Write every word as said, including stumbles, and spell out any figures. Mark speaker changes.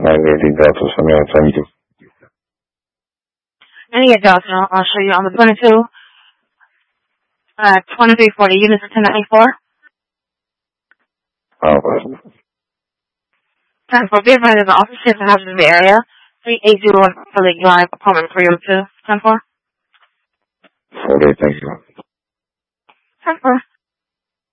Speaker 1: nine eighty Delta, Samir, thank you.
Speaker 2: And yeah, Delta, I'll show you on the twenty-two, uh, twenty-three forty units of ten ninety-four.
Speaker 1: Oh,
Speaker 2: Time for beer friend is an office shift in the Bay Area. three eight zero one for Lake Drive, apartment three oh two. Time for?
Speaker 1: okay, thank you.
Speaker 2: Time for?